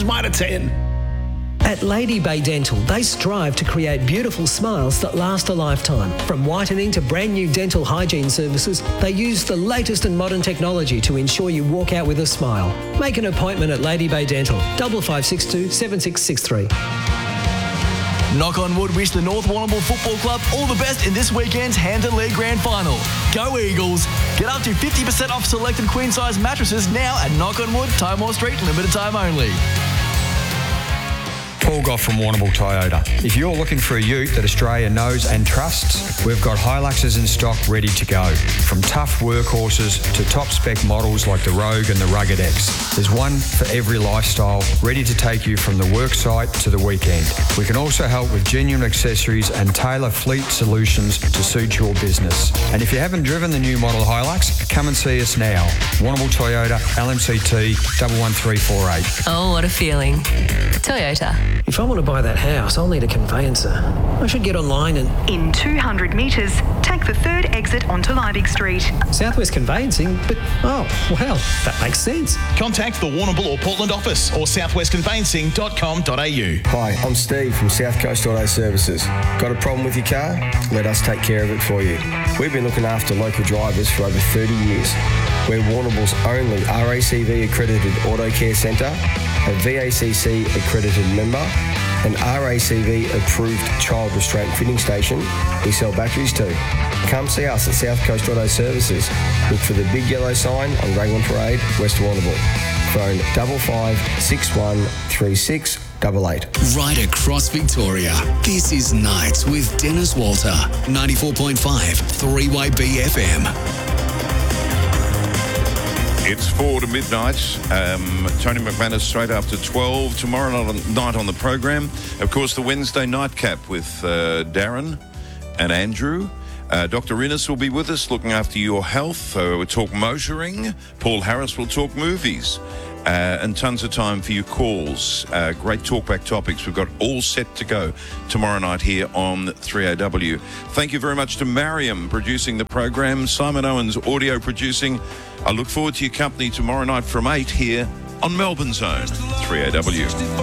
Mitre 10. At Lady Bay Dental, they strive to create beautiful smiles that last a lifetime. From whitening to brand new dental hygiene services, they use the latest and modern technology to ensure you walk out with a smile. Make an appointment at Lady Bay Dental, 5562 7663. Knock on wood wish the North Warrnambool Football Club all the best in this weekend's Hampton League Grand Final. Go Eagles! Get up to 50% off selected queen-size mattresses now at Knock on Wood, Tymore Street, limited time only. Paul Goff from Warrnambool Toyota. If you're looking for a ute that Australia knows and trusts, we've got Hiluxes in stock ready to go. From tough workhorses to top spec models like the Rogue and the Rugged X. There's one for every lifestyle, ready to take you from the work site to the weekend. We can also help with genuine accessories and tailor fleet solutions to suit your business. And if you haven't driven the new model Hilux, come and see us now. Warrnambool Toyota, LMCT 11348. Oh, what a feeling. Toyota. If I want to buy that house, I'll need a conveyancer. I should get online and... In 200 metres, take the third exit onto Liebig Street. Southwest Conveyancing? But, oh, well, that makes sense. Contact the Warrnambool or Portland office or southwestconveyancing.com.au. Hi, I'm Steve from South Coast Auto Services. Got a problem with your car? Let us take care of it for you. We've been looking after local drivers for over 30 years. We're Warrnambool's only RACV accredited auto care centre, a VACC accredited member, an RACV approved child restraint fitting station. We sell batteries too. Come see us at South Coast Auto Services. Look for the big yellow sign on Raglan Parade, West Warrnambool. Phone 5561 3688. Right across Victoria, this is Nights with Dennis Walter, 94.5 3YB FM. It's 4 to midnight. Tony McManus straight after 12. Tomorrow night on the program, of course, the Wednesday nightcap with Darren and Andrew. Dr. Innes will be with us looking after your health. We'll talk motoring. Paul Harris will talk movies. And tons of time for your calls. Great talkback topics. We've got all set to go tomorrow night here on 3AW. Thank you very much to Mariam producing the program, Simon Owens audio producing. I look forward to your company tomorrow night from 8 here on Melbourne's Own 3AW.